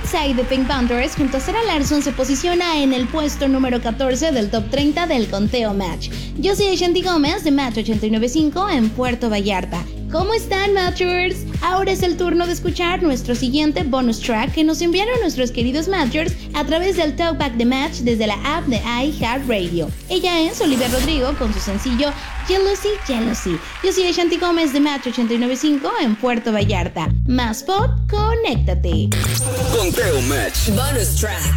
Inside the Pink Panthers junto a Sarah Larsson se posiciona en el puesto número 14 del top 30 del conteo Match. Yo soy Ashanti Gómez de Match 895 en Puerto Vallarta. ¿Cómo están, Matchers? Ahora es el turno de escuchar nuestro siguiente bonus track que nos enviaron nuestros queridos Matchers a través del Talkback de Match desde la app de iHeartRadio. Ella es Olivia Rodrigo con su sencillo Jealousy, Jealousy. Yo soy Ashanti Gómez de Match 895 en Puerto Vallarta. Más pop, conéctate. Conteo Match. Bonus track.